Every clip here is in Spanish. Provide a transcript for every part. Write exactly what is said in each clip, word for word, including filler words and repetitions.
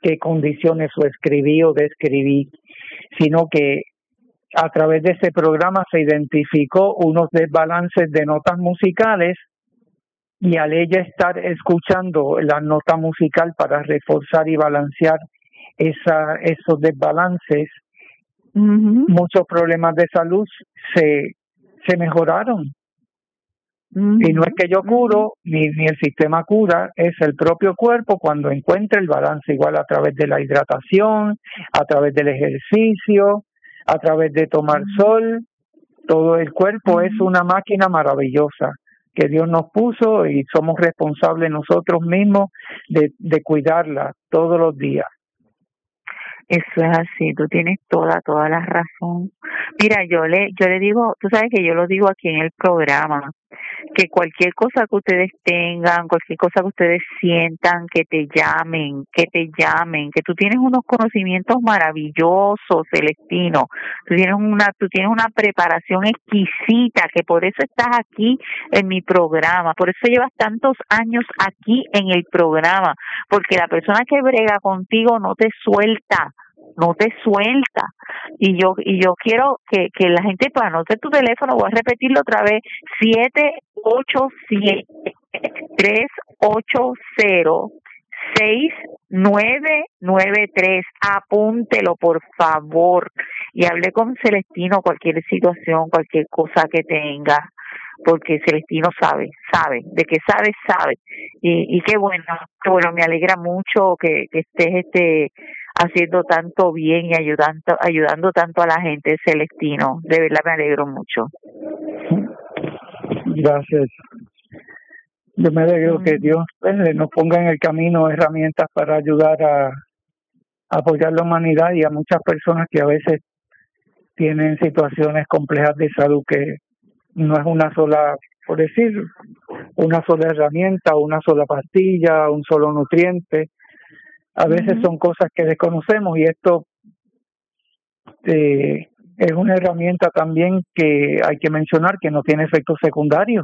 qué condiciones o escribí o describí, sino que a través de ese programa se identificó unos desbalances de notas musicales y al ella estar escuchando la nota musical para reforzar y balancear esa, esos desbalances, uh-huh. muchos problemas de salud se, se mejoraron. Uh-huh. Y no es que yo curo, uh-huh. ni, ni el sistema cura, es el propio cuerpo cuando encuentra el balance, igual a través de la hidratación, a través del ejercicio, a través de tomar uh-huh. sol. Todo el cuerpo uh-huh. es una máquina maravillosa que Dios nos puso y somos responsables nosotros mismos de, de cuidarla todos los días. Eso es así, tú tienes toda, toda la razón. Mira, yo le, yo le digo, tú sabes que yo lo digo aquí en el programa, que cualquier cosa que ustedes tengan, cualquier cosa que ustedes sientan, que te llamen, que te llamen, que tú tienes unos conocimientos maravillosos, Celestino, tú tienes una, tú tienes una preparación exquisita, que por eso estás aquí en mi programa, por eso llevas tantos años aquí en el programa, porque la persona que brega contigo no te suelta, no te suelta. Y yo y yo quiero que, que la gente, para anote tu teléfono, voy a repetirlo otra vez, siete ocho siete, tres ocho cero, seis nueve nueve tres. Apúntelo, por favor, y hable con Celestino cualquier situación, cualquier cosa que tenga, porque Celestino sabe, sabe, de que sabe, sabe. Y, y qué bueno, qué bueno, me alegra mucho que, que estés este haciendo tanto bien y ayudando, ayudando tanto a la gente, Celestino. De verdad me alegro mucho. Gracias. Yo me alegro mm. que Dios pues, nos ponga en el camino herramientas para ayudar a, a apoyar la humanidad y a muchas personas que a veces tienen situaciones complejas de salud que no es una sola, por decir, una sola herramienta, una sola pastilla, un solo nutriente. A veces uh-huh. son cosas que desconocemos y esto eh, es una herramienta también que hay que mencionar que no tiene efectos secundarios.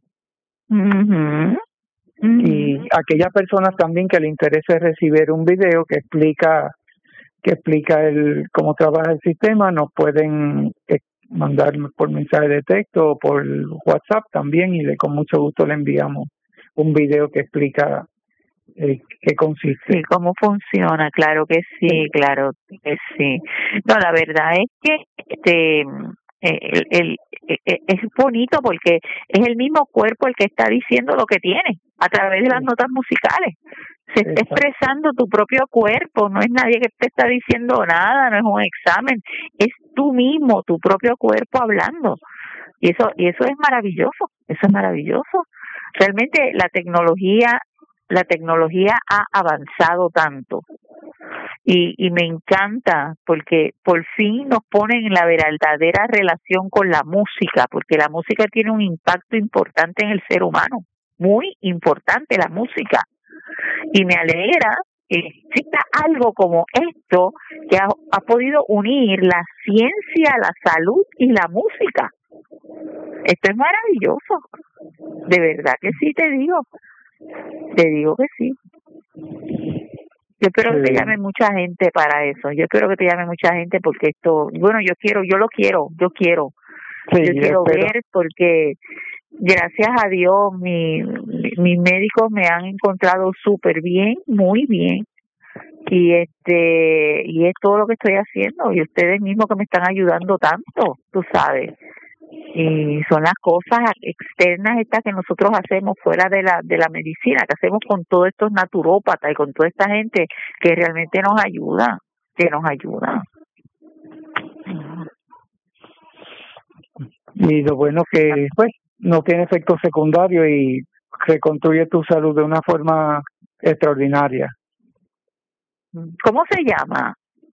Uh-huh. Uh-huh. Y aquellas personas también que le interese recibir un video que explica que explica el cómo trabaja el sistema, nos pueden eh, mandar por mensaje de texto o por WhatsApp también y le, con mucho gusto le enviamos un video que explica Eh, ¿qué consiste? Sí, cómo funciona, claro que sí, sí, claro que sí. No, la verdad es que este el, el, el, es bonito porque es el mismo cuerpo el que está diciendo lo que tiene a través de las notas musicales. Se está expresando tu propio cuerpo, no es nadie que te está diciendo nada, no es un examen, es tú mismo, tu propio cuerpo hablando. Y eso y eso es maravilloso, eso es maravilloso. Realmente la tecnología La tecnología ha avanzado tanto y, y me encanta porque por fin nos ponen en la verdadera relación con la música, porque la música tiene un impacto importante en el ser humano, muy importante la música. Y me alegra que exista algo como esto que ha, ha podido unir la ciencia, la salud y la música. Esto es maravilloso, de verdad que sí te digo. Te digo que sí. Yo espero que te llame mucha gente para eso. Yo espero que te llame mucha gente porque esto, bueno, yo quiero, yo lo quiero, yo quiero. Sí, yo, yo quiero espero. ver porque gracias a Dios mi, mi, mis médicos me han encontrado súper bien, muy bien. Y este y es todo lo que estoy haciendo y ustedes mismos que me están ayudando tanto, tú sabes. Y son las cosas externas estas que nosotros hacemos fuera de la de la medicina, que hacemos con todos estos naturópatas y con toda esta gente que realmente nos ayuda, que nos ayuda. Y lo bueno que pues no tiene efectos secundarios y reconstruye tu salud de una forma extraordinaria. ¿Cómo se llama?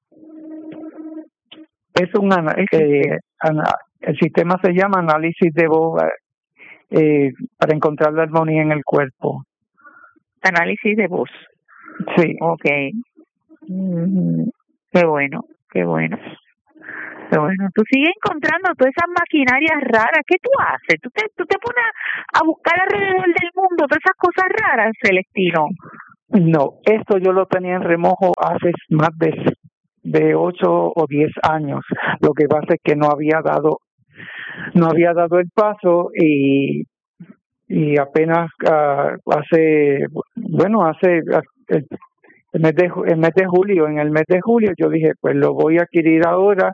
Es un eh, el sistema se llama análisis de voz eh, para encontrar la armonía en el cuerpo. Análisis de voz. Sí. Okay. Mm-hmm. Qué bueno, qué bueno. Qué bueno. Tú sigues encontrando todas esas maquinarias raras. ¿Qué tú haces? ¿Tú te, tú te pones a buscar alrededor del mundo todas esas cosas raras, Celestino? No, esto yo lo tenía en remojo hace más de, de ocho o diez años. Lo que pasa es que no había dado, no había dado el paso y y apenas uh, hace, bueno, hace el, el mes de el mes de julio, en el mes de julio yo dije, pues lo voy a adquirir ahora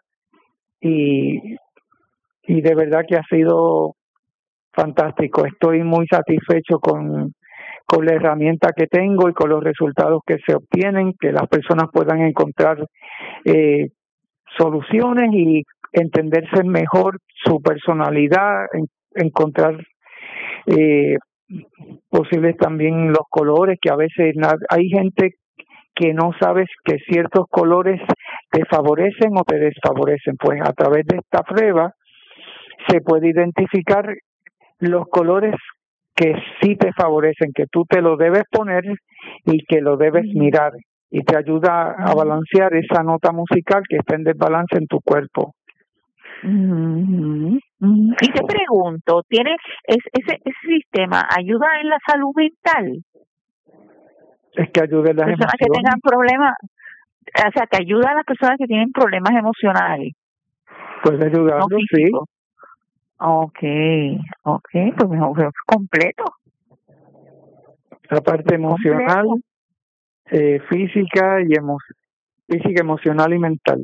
y y de verdad que ha sido fantástico. Estoy muy satisfecho con con la herramienta que tengo y con los resultados que se obtienen, que las personas puedan encontrar eh, soluciones y entenderse mejor su personalidad, en, encontrar eh, posibles también los colores, que a veces hay gente que no sabes que ciertos colores te favorecen o te desfavorecen. Pues a través de esta prueba se puede identificar los colores que sí te favorecen, que tú te lo debes poner y que lo debes mirar, y te ayuda a balancear esa nota musical que está en desbalance en tu cuerpo. Uh-huh. Uh-huh. Y te pregunto, ¿tiene es, ese, ese sistema ayuda en la salud mental? Es que ayuda en las personas emociones. Que tengan problemas, o sea, que ayuda a las personas que tienen problemas emocionales. Puede ayudarlo, no sí. Okay, okay, pues mejor completo. La parte emocional, eh, física y emo física, emocional y mental.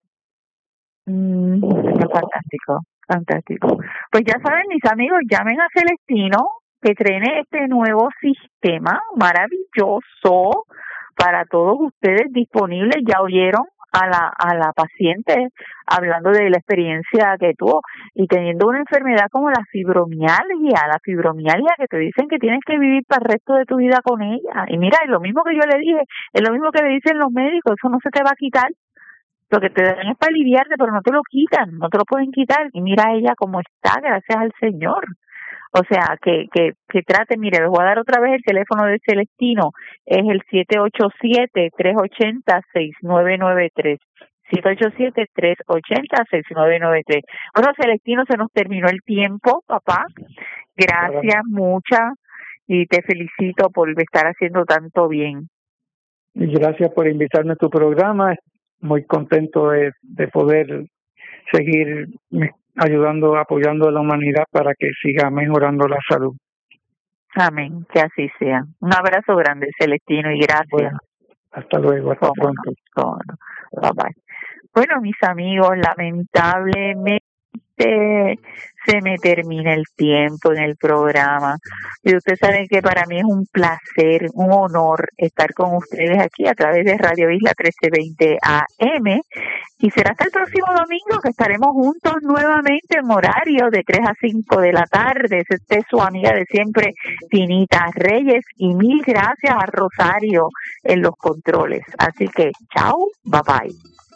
Mm, fantástico, fantástico. Pues ya saben, mis amigos, llamen a Celestino que trene este nuevo sistema maravilloso para todos ustedes disponibles. Ya oyeron a la a la paciente hablando de la experiencia que tuvo y teniendo una enfermedad como la fibromialgia, la fibromialgia que te dicen que tienes que vivir para el resto de tu vida con ella. Y mira, es lo mismo que yo le dije, es lo mismo que le dicen los médicos, eso no se te va a quitar. Lo que te dan es para aliviarte, pero no te lo quitan, no te lo pueden quitar. Y mira ella cómo está, gracias al Señor. O sea, que, que, que trate, mire, les voy a dar otra vez el teléfono de Celestino, es el siete ocho siete, tres ocho cero, seis nueve nueve tres. siete ocho siete, tres ocho cero, seis nueve nueve tres. Bueno, Celestino, se nos terminó el tiempo, papá. Gracias, muchas, y te felicito por estar haciendo tanto bien. Y gracias por invitarme a tu programa. Muy contento de, de poder seguir ayudando, apoyando a la humanidad para que siga mejorando la salud. Amén, que así sea. Un abrazo grande, Celestino, y gracias. Bueno, hasta luego, hasta pronto. No, no, bye bye. Bueno, mis amigos, lamentablemente se me termina el tiempo en el programa. Y ustedes saben que para mí es un placer, un honor estar con ustedes aquí a través de Radio Isla trece veinte A M. Y será hasta el próximo domingo que estaremos juntos nuevamente en horario de tres a cinco de la tarde. Esta es su amiga de siempre, Tinita Reyes. Y mil gracias a Rosario en los controles. Así que, chao, bye bye.